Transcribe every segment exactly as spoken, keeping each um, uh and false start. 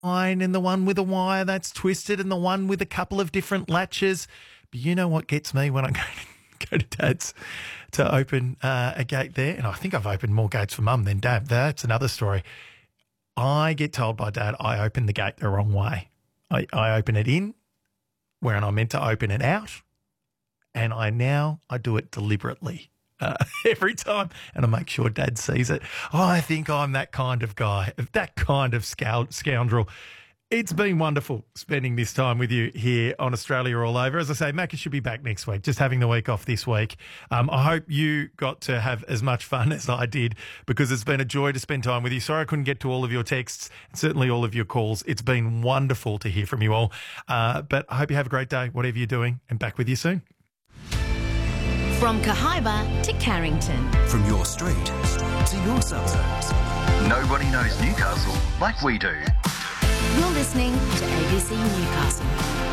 line and the one with a wire that's twisted and the one with a couple of different latches. But you know what gets me when I go to, go to Dad's to open uh, a gate there? And I think I've opened more gates for Mum than Dad. That's another story. I get told by Dad I open the gate the wrong way. I, I open it in where I'm meant to open it out, and I now I do it deliberately. Uh, every time, and I make sure Dad sees it. Oh, I think I'm that kind of guy, that kind of scoundrel. It's been wonderful spending this time with you here on Australia All Over. As I say, Macca should be back next week, just having the week off this week. Um, I hope you got to have as much fun as I did, because it's been a joy to spend time with you. Sorry I couldn't get to all of your texts and certainly all of your calls. It's been wonderful to hear from you all. Uh, but I hope you have a great day, whatever you're doing, and back with you soon. From Cahaiba to Carrington. From your street to your suburbs. Nobody knows Newcastle like we do. You're listening to A B C Newcastle.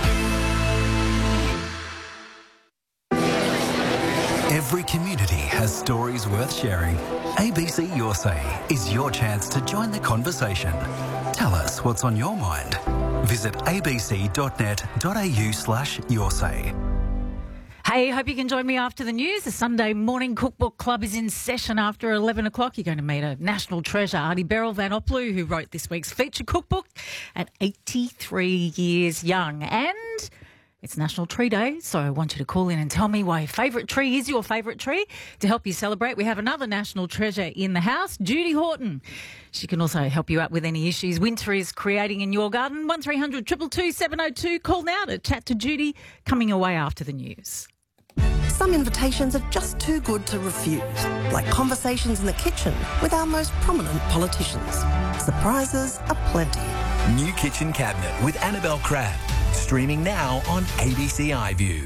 Every community has stories worth sharing. A B C Your Say is your chance to join the conversation. Tell us what's on your mind. Visit abc.net.au slash your say. Hey, hope you can join me after the news. The Sunday Morning Cookbook Club is in session after eleven o'clock. You're going to meet a national treasure, Artie Beryl Van Oplu, who wrote this week's feature cookbook at eighty-three years young. And it's National Tree Day, so I want you to call in and tell me why your favourite tree is your favourite tree. To help you celebrate, we have another national treasure in the house, Judy Horton. She can also help you out with any issues winter is creating in your garden. one three hundred two two two seven oh two. Call now to chat to Judy, coming away after the news. Some invitations are just too good to refuse, like conversations in the kitchen with our most prominent politicians. Surprises are plenty. New Kitchen Cabinet with Annabelle Crabb. Streaming now on A B C iView.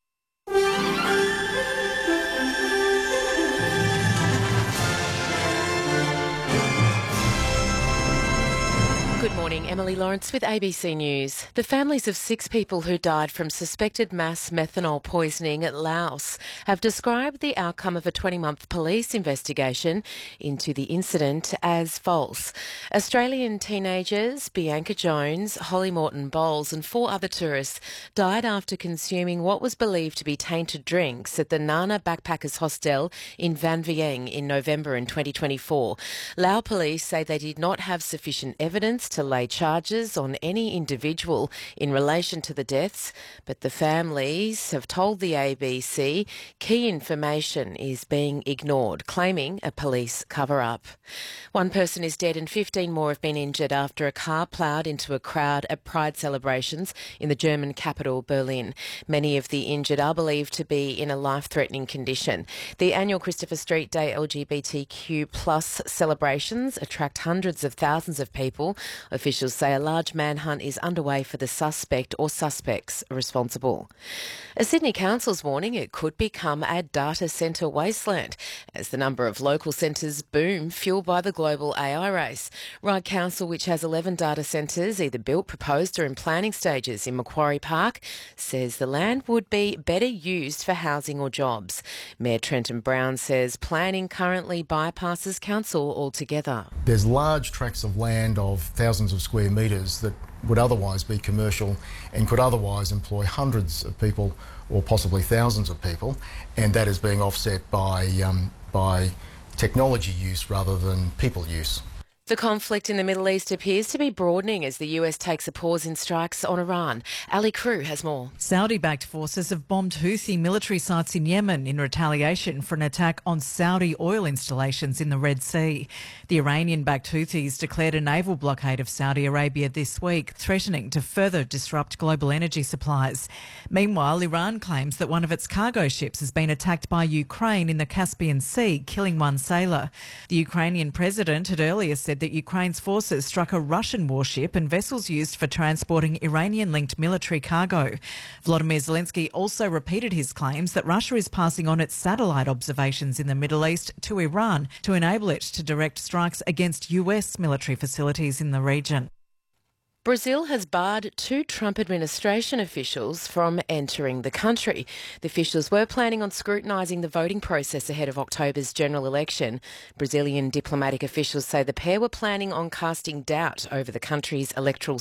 Good morning, Emily Lawrence with A B C News. The families of six people who died from suspected mass methanol poisoning at Laos have described the outcome of a twenty-month police investigation into the incident as false. Australian teenagers Bianca Jones, Holly Morton Bowles and four other tourists died after consuming what was believed to be tainted drinks at the Nana Backpackers Hostel in Van Vieng in November in twenty twenty-four. Lao police say they did not have sufficient evidence to lay charges on any individual in relation to the deaths, but the families have told the A B C key information is being ignored, claiming a police cover-up. One person is dead and fifteen more have been injured after a car ploughed into a crowd at Pride celebrations in the German capital, Berlin. Many of the injured are believed to be in a life-threatening condition. The annual Christopher Street Day L G B T Q plus celebrations attract hundreds of thousands of people. Officials say a large manhunt is underway for the suspect or suspects responsible. A Sydney council's warning it could become a data centre wasteland as the number of local centres boom, fuelled by the global A I race. Ryde Council, which has eleven data centres either built, proposed or in planning stages in Macquarie Park, says the land would be better used for housing or jobs. Mayor Trenton Brown says planning currently bypasses council altogether. There's large tracts of land of thousands of square metres that would otherwise be commercial and could otherwise employ hundreds of people or possibly thousands of people, and that is being offset by, um, by technology use rather than people use. The conflict in the Middle East appears to be broadening as the U S takes a pause in strikes on Iran. Ali Crew has more. Saudi-backed forces have bombed Houthi military sites in Yemen in retaliation for an attack on Saudi oil installations in the Red Sea. The Iranian-backed Houthis declared a naval blockade of Saudi Arabia this week, threatening to further disrupt global energy supplies. Meanwhile, Iran claims that one of its cargo ships has been attacked by Ukraine in the Caspian Sea, killing one sailor. The Ukrainian president had earlier said that Ukraine's forces struck a Russian warship and vessels used for transporting Iranian-linked military cargo. Volodymyr Zelensky also repeated his claims that Russia is passing on its satellite observations in the Middle East to Iran to enable it to direct strikes against U S military facilities in the region. Brazil has barred two Trump administration officials from entering the country. The officials were planning on scrutinising the voting process ahead of October's general election. Brazilian diplomatic officials say the pair were planning on casting doubt over the country's electoral